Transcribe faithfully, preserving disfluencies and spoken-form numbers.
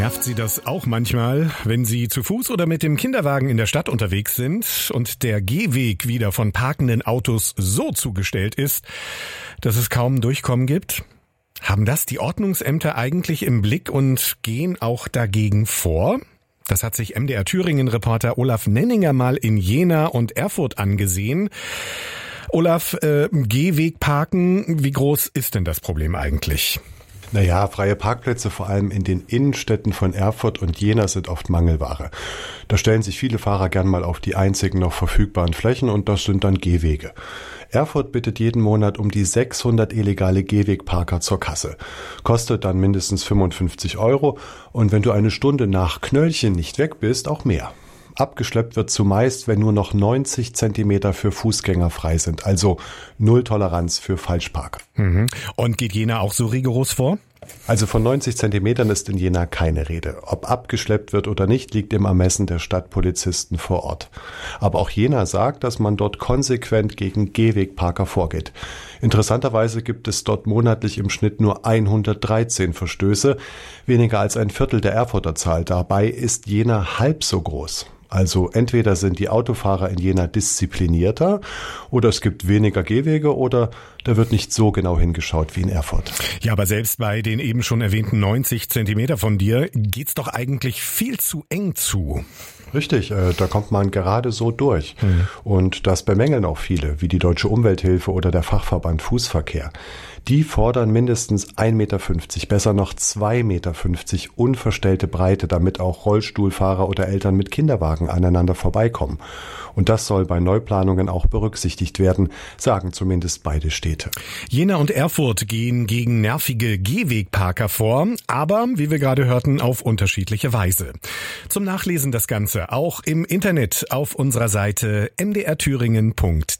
Nervt Sie das auch manchmal, wenn Sie zu Fuß oder mit dem Kinderwagen in der Stadt unterwegs sind und der Gehweg wieder von parkenden Autos so zugestellt ist, dass es kaum Durchkommen gibt? Haben das die Ordnungsämter eigentlich im Blick und gehen auch dagegen vor? Das hat sich M D R Thüringen-Reporter Olaf Nenninger mal in Jena und Erfurt angesehen. Olaf, äh, Gehwegparken, wie groß ist denn das Problem eigentlich? Naja, freie Parkplätze vor allem in den Innenstädten von Erfurt und Jena sind oft Mangelware. Da stellen sich viele Fahrer gern mal auf die einzigen noch verfügbaren Flächen und das sind dann Gehwege. Erfurt bittet jeden Monat um die sechshundert illegale Gehwegparker zur Kasse. Kostet dann mindestens fünfundfünfzig Euro und wenn du eine Stunde nach Knöllchen nicht weg bist, auch mehr. Abgeschleppt wird zumeist, wenn nur noch neunzig Zentimeter für Fußgänger frei sind, also Null Toleranz für Falschparker. Mhm. Und geht Jena auch so rigoros vor? Also von neunzig Zentimetern ist in Jena keine Rede. Ob abgeschleppt wird oder nicht, liegt im Ermessen der Stadtpolizisten vor Ort. Aber auch Jena sagt, dass man dort konsequent gegen Gehwegparker vorgeht. Interessanterweise gibt es dort monatlich im Schnitt nur hundertdreizehn Verstöße, weniger als ein Viertel der Erfurter Zahl. Dabei ist Jena halb so groß. Also entweder sind die Autofahrer in Jena disziplinierter oder es gibt weniger Gehwege oder da wird nicht so genau hingeschaut wie in Erfurt. Ja, aber selbst bei den eben schon erwähnten neunzig Zentimeter von dir geht's doch eigentlich viel zu eng zu. Richtig, äh, da kommt man gerade so durch. Mhm. Und das bemängeln auch viele, wie die Deutsche Umwelthilfe oder der Fachverband Fußverkehr. Die fordern mindestens ein Meter fünfzig, besser noch zwei Meter fünfzig unverstellte Breite, damit auch Rollstuhlfahrer oder Eltern mit Kinderwagen aneinander vorbeikommen. Und das soll bei Neuplanungen auch berücksichtigt werden, sagen zumindest beide Städte. Jena und Erfurt gehen gegen nervige Gehwegparker vor, aber, wie wir gerade hörten, auf unterschiedliche Weise. Zum Nachlesen das Ganze auch im Internet auf unserer Seite m d r thüringen punkt